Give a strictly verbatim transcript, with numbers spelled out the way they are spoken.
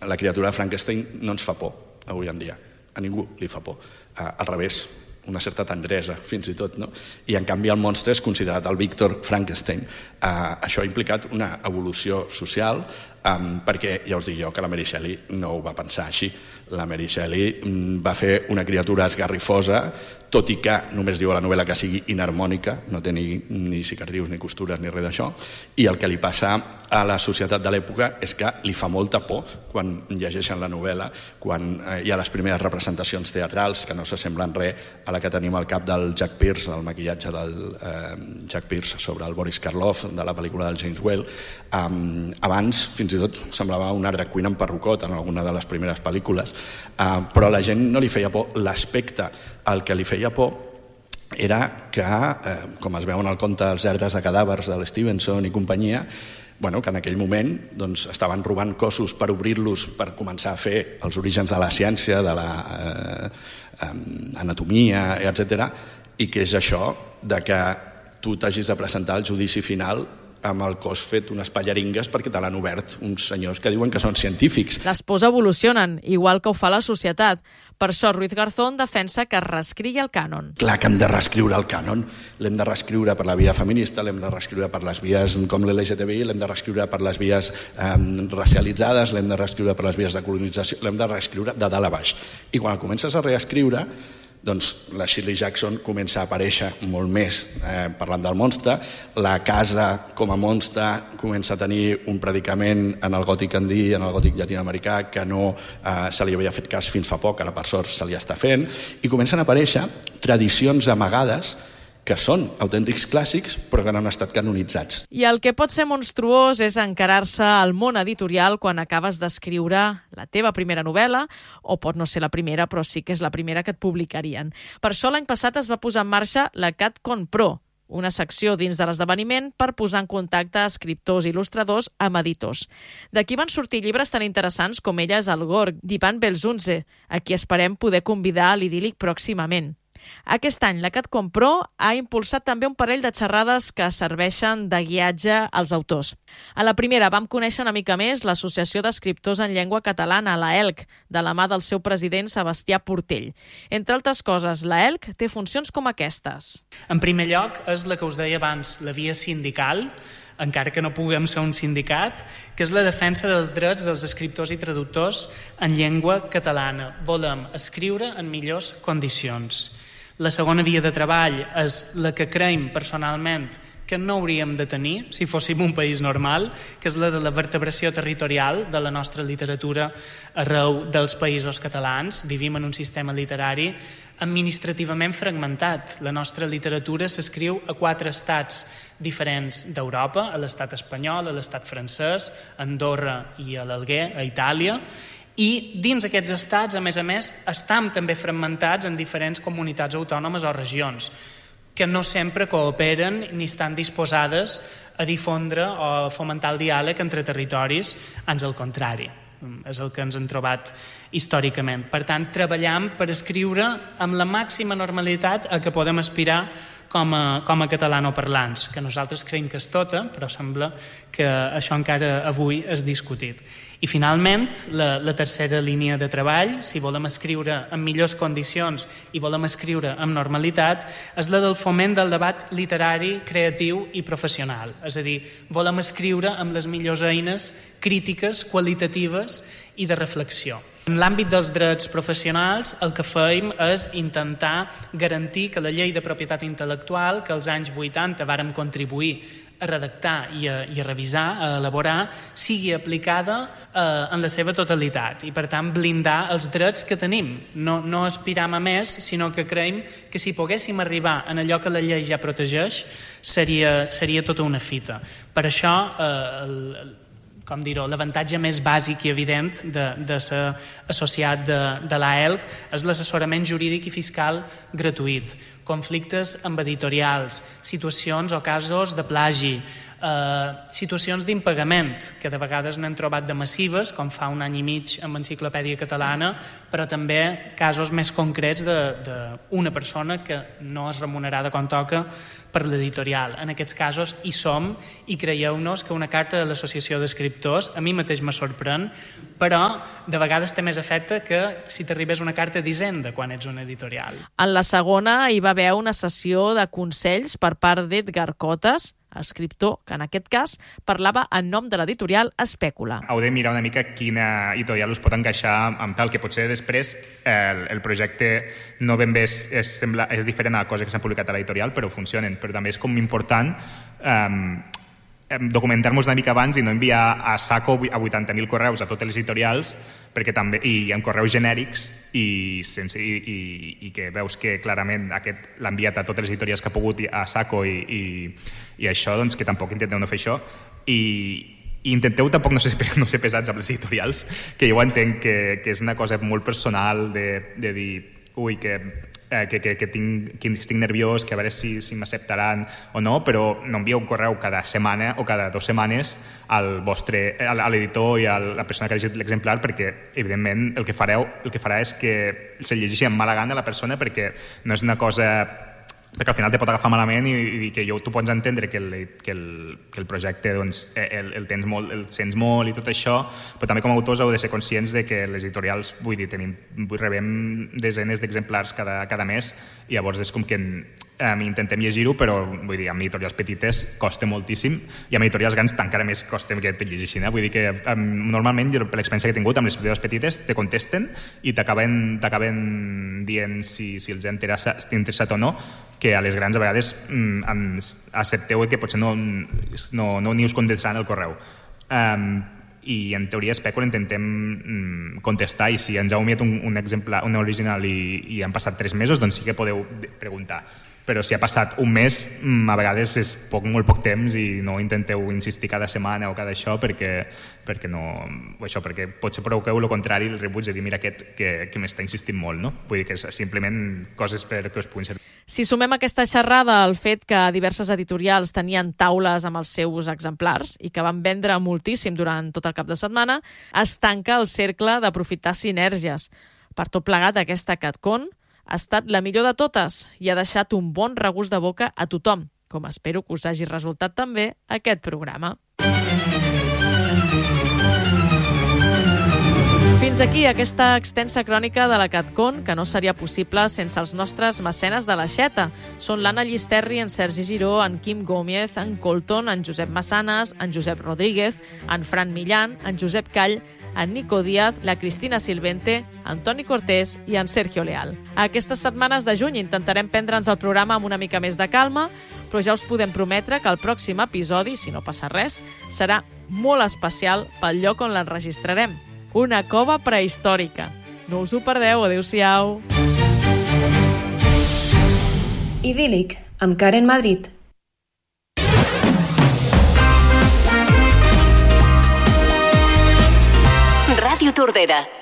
la criatura de Frankenstein no ens fa por avui en dia. A ningú li fa por. Uh, al revés, una certa tendresa, fins i tot, no? I en canvi el monstre és considerat el Víctor Frankenstein. Uh, això ha implicat una evolució social, um, perquè ja us dic jo que la Mary Shelley no ho va pensar així. La Mary Shelley um, va fer una criatura esgarrifosa, tot i que només diu a la novel·la que sigui inharmònica, no té ni, ni cicatrius, ni costures, ni res d'això, i el que li passa a la societat de l'època és que li fa molta por quan llegeixen la novel·la, quan eh, hi ha les primeres representacions teatrals que no s'assemblen res a la que tenim al cap del Jack Pierce, el maquillatge del eh, Jack Pierce sobre el Boris Karloff de la pel·lícula del James Whale. Um, abans, fins i tot, semblava una drag queen amb perrucot en alguna de les primeres pel·lícules, uh, però a la gent no li feia por l'aspecte. El que li feia por era que, eh, com es veu en el conte Els lladres de cadàvers de l'Stevenson i companyia, bueno, que en aquell moment doncs, estaven robant cossos per obrir-los per començar a fer els orígens de la ciència, de la eh, eh, anatomia, etcètera, i que és això de que tu t'hagis de presentar al judici final amb el cos fet unes pallaringues perquè te l'han obert uns senyors que diuen que són científics. Les pors evolucionen, igual que ho fa la societat. Per això Ruiz Garzón defensa que es reescrigui el cànon. Clar que hem de reescriure el cànon. L'hem de reescriure per la via feminista, l'hem de reescriure per les vies com l'L G T B I, l'hem de reescriure per les vies eh, racialitzades, l'hem de reescriure per les vies de colonització, l'hem de reescriure de dalt a baix. I quan comences a reescriure, doncs la Shirley Jackson comença a aparèixer molt més eh, parlant del monstre, la casa com a monstre comença a tenir un predicament en el gòtic andí, en el gòtic llatinoamericà, que no eh, se li havia fet cas fins fa poc, ara per sort se li està fent, i comencen a aparèixer tradicions amagades que són autèntics clàssics però que no han estat canonitzats. I el que pot ser monstruós és encarar-se al món editorial quan acabes d'escriure la teva primera novel·la, o pot no ser la primera, però sí que és la primera que et publicarien. Per això l'any passat es va posar en marxa la CatCon Pro, una secció dins de l'esdeveniment per posar en contacte escriptors i il·lustradors amb editors. D'aquí van sortir llibres tan interessants com Ella és el Gorg, d'Ivan Belzunce, a qui esperem poder convidar a l'Idíl·lic pròximament. Aquest any la CatCon Pro ha impulsat també un parell de xerrades que serveixen de guiatge als autors. A la primera vam conèixer una mica més l'Associació d'Escriptors en Llengua Catalana, la E L C, de la mà del seu president Sebastià Portell. Entre altres coses, la E L C té funcions com aquestes. En primer lloc, és la que us deia abans, la via sindical, encara que no puguem ser un sindicat, que és la defensa dels drets dels escriptors i traductors en llengua catalana. Volem escriure en millors condicions. La segona via de treball és la que creiem personalment que no hauríem de tenir si fóssim un país normal, que és la de la vertebració territorial de la nostra literatura arreu dels països catalans. Vivim en un sistema literari administrativament fragmentat. La nostra literatura s'escriu a quatre estats diferents d'Europa, a l'estat espanyol, a l'estat francès, a Andorra i a l'Alguer, a Itàlia. I dins aquests estats, a més a més, estam també fragmentats en diferents comunitats autònomes o regions que no sempre cooperen ni estan disposades a difondre o a fomentar el diàleg entre territoris, ans al contrari. És el que ens hem trobat històricament. Per tant, treballam per escriure amb la màxima normalitat a què podem aspirar com a, com a catalanoparlants, que nosaltres creiem que és tota, però sembla que això encara avui és discutit. I finalment, la, la tercera línia de treball, si volem escriure en millors condicions i volem escriure amb normalitat, és la del foment del debat literari, creatiu i professional. És a dir, volem escriure amb les millors eines crítiques, qualitatives i de reflexió. En l'àmbit dels drets professionals, el que fem és intentar garantir que la llei de propietat intel·lectual, que als anys vuitanta vàrem contribuir a redactar i a, i a revisar, a elaborar, sigui aplicada eh, en la seva totalitat i, per tant, blindar els drets que tenim. No, no aspiram a més, sinó que creiem que si poguéssim arribar en allò que la llei ja protegeix, seria, seria tota una fita. Per això, eh, el, com dir-ho, l'avantatge més bàsic i evident de, de ser associat de, de l'A E L C és l'assessorament jurídic i fiscal gratuït, conflictes amb editorials, situacions o casos de plagi, eh, situacions d'impagament, que de vegades n'han trobat de massives, com fa un any i mig amb Enciclopèdia Catalana, però també casos més concrets d'una persona que no és remunerada com toca per l'editorial. En aquests casos hi som i creieu-nos que una carta de l'Associació d'Escriptors a mi mateix me sorprèn, però de vegades té més efecte que si t'arribés una carta d'Hisenda quan ets una editorial. En la segona hi va haver una sessió de consells per part d'Edgar Cotes, escriptor que en aquest cas parlava en nom de l'editorial Espècula. Heu de mirar una mica quina editorial us pot encaixar amb tal, que potser després el, el projecte no ben bé és, és, sembla, és diferent a la cosa que s'ha publicat a l'editorial, però funcionen. Però també és com important um, documentar-nos una mica abans i no enviar a saco a vuitanta mil correus a totes les editorials, perquè també, i en correus genèrics i, sense, i, i, i que veus que clarament aquest l'ha enviat a totes les editorials que ha pogut a saco i, i, i això, doncs que tampoc intenteu no fer això i, i intenteu tampoc no ser, no ser pesats amb les editorials, que jo entenc que, que és una cosa molt personal de, de dir, ui, que Eh, que, que, que, tinc, que estic nerviós, que a veure si, si m'acceptaran o no, però no envieu un correu cada setmana o cada dues setmanes al vostre, a l'editor i a la persona que ha llegit l'exemplar, perquè evidentment el que fareu el que farà és que se llegeixi amb mala gana la persona, perquè no és una cosa perquè al final te pot agafar malament i, i que jo, tu pots entendre que el, que el, que el projecte doncs, el, el, tens molt, el sents molt i tot això, però també com a autors heu de ser conscients de que les editorials, vull dir, tenim, rebem desenes d'exemplars cada, cada mes i llavors és com que eh, intentem llegir-ho, però vull dir, amb editorials petites costa moltíssim i amb editorials grans encara més costa que et llegeixin. Eh? Vull dir que eh, normalment, per l'experiència que he tingut amb les editorials petites, te contesten i t'acaben dient si, si els ha interessat, interessat o no, que a les grans a vegades mm, accepteu que potser no, no, no ni us contestaran el correu. Um, I en teoria Espècula intentem mm, contestar i si ens heu enviat un, un exemple, un original i, i han passat tres mesos, doncs sí que podeu preguntar. Però si ha passat un mes, a vegades és poc, molt poc temps i no intenteu insistir cada setmana o cada això perquè, perquè, no, això, perquè potser provoqueu el contrari, el rebuig de dir mira aquest que, que m'està insistint molt, no? Vull dir que és simplement coses per que us puguin servir. Si sumem aquesta xerrada al fet que diverses editorials tenien taules amb els seus exemplars i que van vendre moltíssim durant tot el cap de setmana, es tanca el cercle d'aprofitar sinergies. Per tot plegat, aquesta CatCon ha estat la millor de totes i ha deixat un bon regust de boca a tothom, com espero que us hagi resultat també aquest programa. Fins aquí aquesta extensa crònica de la CatCon, que no seria possible sense els nostres mecenes de l'Aixeta. Són l'Anna Llisterri, en Sergi Giró, en Quim Gómez, en Colton, en Josep Massanes, en Josep Rodríguez, en Fran Millán, en Josep Call, en Nico Díaz, la Cristina Silvente, Antoni Cortés i en Sergio Leal. Aquestes setmanes de juny intentarem prendre'ns el programa amb una mica més de calma, però ja us podem prometre que el pròxim episodi, si no passa res, serà molt especial pel lloc on l'enregistrarem. Una cova prehistòrica. No us ho perdeu, adeu-siau. Idíl·lic, amb Karen Madrid. Ràdio Tordera.